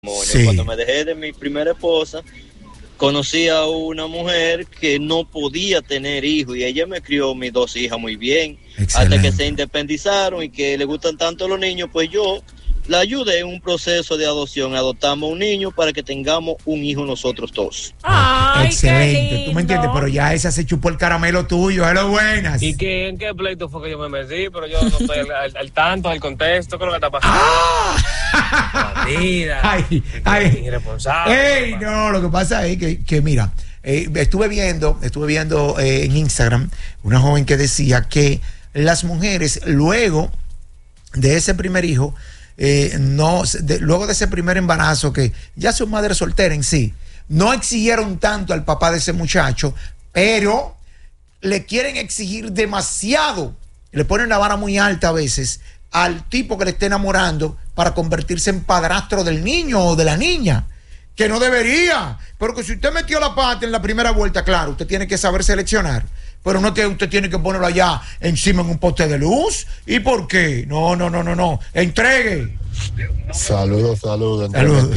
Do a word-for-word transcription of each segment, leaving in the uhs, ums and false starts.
Sí. Cuando me dejé de mi primera esposa, conocí a una mujer que no podía tener hijos y ella me crió mis dos hijas muy bien. Excelente. Hasta que se independizaron y que le gustan tanto los niños, pues yo la ayudé en un proceso de adopción. Adoptamos un niño para que tengamos un hijo nosotros dos. Ay, excelente, tú me entiendes, pero ya esa se chupó el caramelo tuyo, es lo buenas. ¿Y qué, en qué pleito fue que yo me metí? Pero yo no estoy al, al, al tanto del contexto, ¿qué es lo que está pasando? ¡Ah! Bandida, ay, ay. irresponsable. Ey, no, lo que pasa es que, que mira, eh, estuve viendo, estuve viendo eh, en Instagram una joven que decía que las mujeres luego de ese primer hijo, eh, no, de, luego de ese primer embarazo, que ya son madres solteras en sí, no exigieron tanto al papá de ese muchacho, pero le quieren exigir demasiado, le ponen la vara muy alta a veces al tipo que le esté enamorando para convertirse en padrastro del niño o de la niña, que no debería, pero que si usted metió la pata en la primera vuelta, claro, usted tiene que saber seleccionar, pero no que usted tiene que ponerlo allá encima en un poste de luz. ¿Y por qué? No, no, no, no, no, entregue. Saludos, saludos, saludos.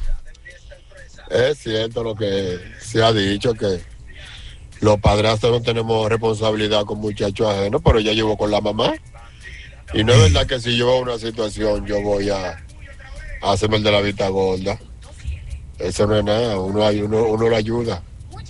Es cierto lo que se ha dicho, que los padrastros no tenemos responsabilidad con muchachos ajenos, pero ella llevó con la mamá. Y no es verdad que si yo veo una situación, yo voy a, a hacerme el de la vista gorda. Eso no es nada, uno, hay, uno, uno lo ayuda.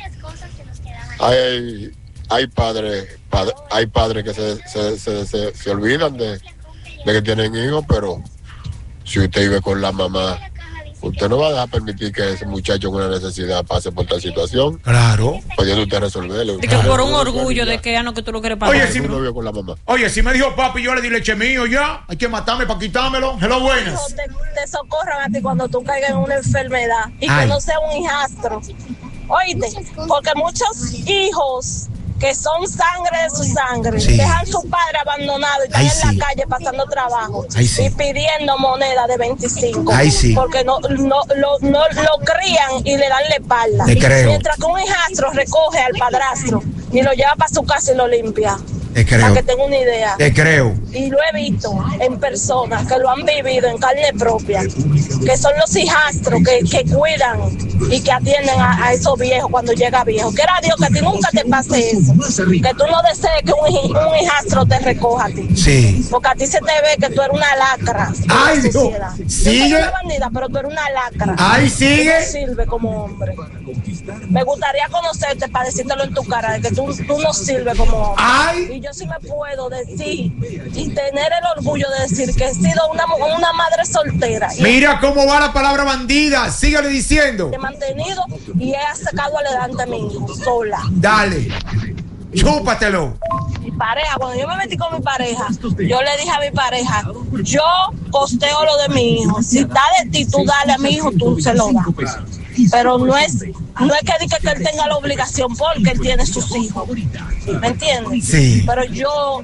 Hay, hay padres padre, hay padres que se, se, se, se, se olvidan de, de que tienen hijos, pero si usted vive con la mamá, usted no va a dejar permitir que ese muchacho con una necesidad pase por tal situación. Claro. Puede usted resolverlo. De que por un orgullo de que ya no que tú lo quieres pagar. Oye, si, no con la mamá. Oye, si me dijo papi, yo le di leche mío ya. Hay que matarme para quitármelo. Hello, buenas. Te, te socorran a ti cuando tú caigas en una enfermedad y Ay. que no sea un hijastro. Oíste, porque muchos hijos que son sangre de su sangre, sí. dejan a su padre abandonado y están Ay, en sí. la calle pasando trabajo Ay, sí. y pidiendo moneda de veinticinco, Ay, sí. porque no, no, lo, no lo crían y le dan la espalda. Mientras que un hijastro recoge al padrastro y lo lleva para su casa y lo limpia. Te creo. Para que tenga una idea. Te creo. Y lo he visto en personas que lo han vivido en carne propia, que son los hijastros que, que cuidan y que atienden a, a esos viejos cuando llega viejo. Quiera Dios que a ti nunca te pase eso. Que tú no desees que un, un hijastro te recoja a ti. Sí. Porque a ti se te ve que tú eres una lacra. Ay, Dios. Sigue. Yo soy una bandida, pero tú eres una lacra. Ay, sigue. Tú no sirves como hombre. Me gustaría conocerte para decírtelo en tu cara, de que tú, tú no sirves como hombre. Ay. Y yo sí me puedo decir y tener el orgullo de decir que he sido una, una madre soltera. Mira cómo va la palabra bandida. Sígale diciendo. He mantenido y he sacado adelante a mi hijo sola. Dale. Chúpatelo. Mi pareja, cuando yo me metí con mi pareja, yo le dije a mi pareja, yo costeo lo de mi hijo. Si está de ti, tú dale a mi hijo, tú se lo das. Pero no es, no es que diga que él tenga la obligación porque él tiene sus hijos. ¿Me entiendes? Sí. Pero yo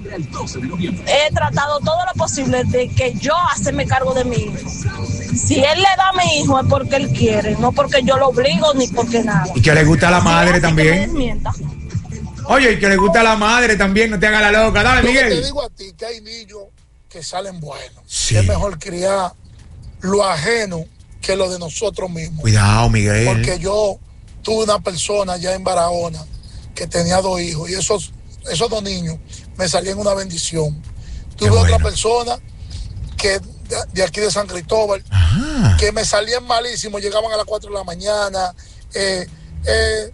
he tratado todo lo posible de que yo hacerme cargo de mi hijo. Si él le da a mi hijo es porque él quiere, no porque yo lo obligo ni porque nada. Y que le gusta a la madre sí, también. Oye, y que le gusta a la madre también, no te haga la loca. Dale, Yo Miguel. Te digo a ti que hay niños que salen buenos. Sí. Es mejor criar lo ajeno que lo de nosotros mismos. Cuidado, Miguel. Porque yo tuve una persona ya en Barahona que tenía dos hijos y esos, esos dos niños me salían una bendición. Tuve bueno. otra persona que de, de aquí de San Cristóbal Ajá. que me salían malísimos, llegaban a las cuatro de la mañana, eh, eh,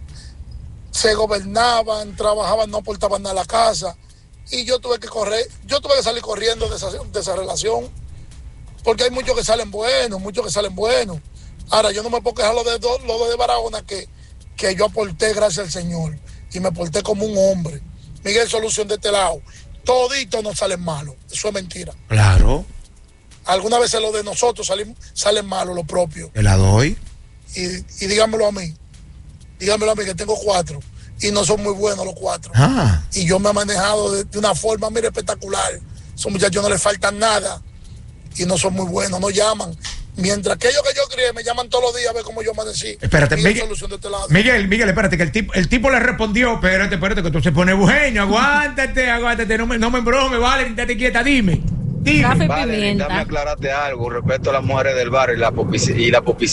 se gobernaban, trabajaban, no aportaban nada a la casa y yo tuve que correr, yo tuve que salir corriendo de esa, de esa relación. Porque hay muchos que salen buenos, muchos que salen buenos. Ahora, yo no me puedo quejar lo de, lo de Barahona, que, que yo aporté gracias al Señor. Y me porté como un hombre. Miguel, solución de este lado. Toditos no salen malos. Eso es mentira. Claro. Algunas veces lo de nosotros salen, salen malos, lo propio. Te la doy. Y, y dígamelo a mí. Dígamelo a mí, que tengo cuatro. Y no son muy buenos los cuatro. Ah. Y yo me he manejado de, de una forma, mire, espectacular. Esos muchachos no les faltan nada. Y no son muy buenos, no llaman. Mientras que ellos que yo crié me llaman todos los días a ver cómo yo amanecí. Espérate, Miguel, solución de este lado. Miguel, Miguel, espérate, que el tipo, el tipo le respondió, espérate, espérate, que tú se pone bueno, aguántate, aguántate, no me, no me embromes, vale, estate quieta, dime. Café y vale, pimienta. Dame aclararte algo respecto a las mujeres del barrio y la, y la